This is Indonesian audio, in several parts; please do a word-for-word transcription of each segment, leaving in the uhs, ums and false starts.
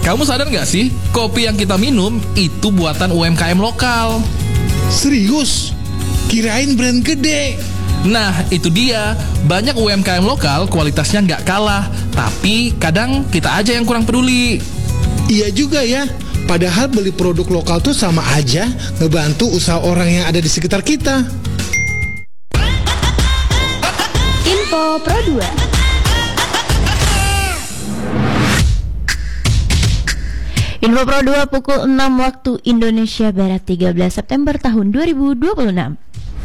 Kamu sadar nggak sih, kopi yang kita minum itu buatan U M K M lokal. Serius? Kirain brand gede. Nah, itu dia. Banyak U M K M lokal kualitasnya nggak kalah, tapi kadang kita aja yang kurang peduli. Iya juga ya. Padahal beli produk lokal tuh sama aja ngebantu usaha orang yang ada di sekitar kita. Info Pro dua. Info Pro dua pukul enam waktu Indonesia Barat tiga belas September tahun dua ribu dua puluh enam.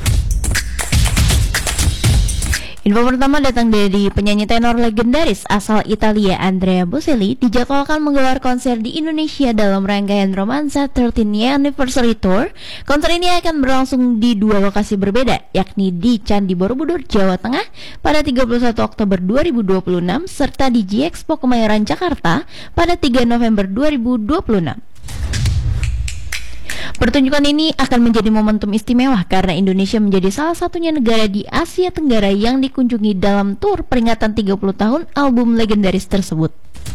Info pertama datang dari penyanyi tenor legendaris asal Italia Andrea Bocelli dijadwalkan menggelar konser di Indonesia dalam rangkaian Romansa thirteenth Anniversary Tour. Konser ini akan berlangsung di dua lokasi berbeda, yakni di Candi Borobudur, Jawa Tengah pada tiga puluh satu Oktober dua ribu dua puluh enam serta di G-Expo Kemayoran, Jakarta pada tiga November dua ribu dua puluh enam. Pertunjukan ini akan menjadi momentum istimewa karena Indonesia menjadi salah satunya negara di Asia Tenggara yang dikunjungi dalam tur peringatan tiga puluh tahun album legendaris tersebut.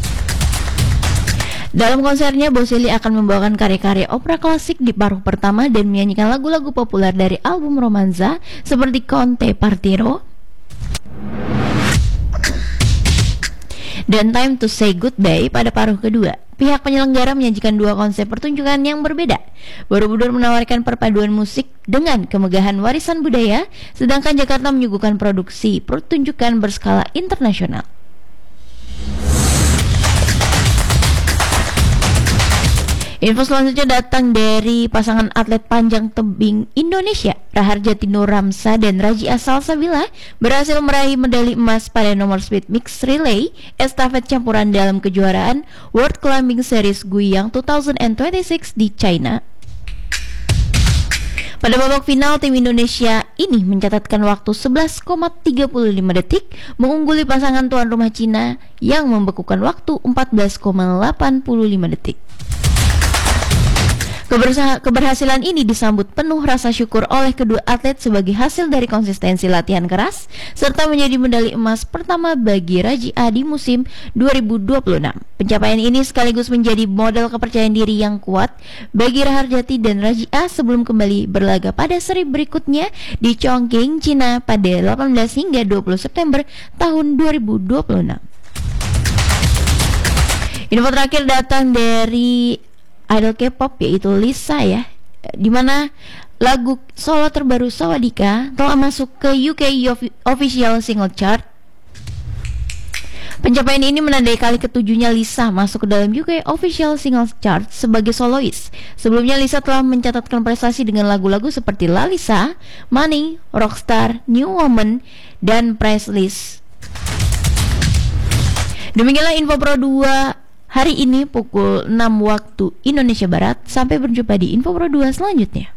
Dalam konsernya, Bocelli akan membawakan karya-karya opera klasik di paruh pertama dan menyanyikan lagu-lagu populer dari album Romanza seperti Conte Partiro dan Time to Say Goodbye pada paruh kedua. Pihak penyelenggara menyajikan dua konsep pertunjukan yang berbeda. Borobudur menawarkan perpaduan musik dengan kemegahan warisan budaya, sedangkan Jakarta menyuguhkan produksi pertunjukan berskala internasional. Info selanjutnya datang dari pasangan atlet panjang tebing Indonesia, Raharjati Nur Ramsa dan Rajia Salsabila berhasil meraih medali emas pada nomor speed mixed relay estafet campuran dalam kejuaraan World Climbing Series Guiyang dua ribu dua puluh enam di China. Pada babak final, tim Indonesia ini mencatatkan waktu sebelas koma tiga lima detik, mengungguli pasangan tuan rumah Cina yang membekukan waktu empat belas koma delapan lima detik. Keberhasilan ini disambut penuh rasa syukur oleh kedua atlet sebagai hasil dari konsistensi latihan keras serta menjadi medali emas pertama bagi Rajia di musim dua ribu dua puluh enam. Pencapaian ini sekaligus menjadi modal kepercayaan diri yang kuat bagi Raharjati dan Rajia sebelum kembali berlaga pada seri berikutnya di Chongqing, Cina pada delapan belas hingga dua puluh September tahun dua ribu dua puluh enam. Info terakhir datang dari idol K-pop yaitu Lisa ya, dimana lagu solo terbaru Sawadika telah masuk ke U K Official Single Chart. Pencapaian ini menandai kali ketujuhnya Lisa masuk ke dalam U K Official Single Chart sebagai solois. Sebelumnya Lisa telah mencatatkan prestasi dengan lagu-lagu seperti Lalisa, Money, Rockstar, New Woman, dan Priceless. Demikianlah Info Pro dua hari ini pukul enam waktu Indonesia Barat. Sampai berjumpa di Info Pro dua selanjutnya.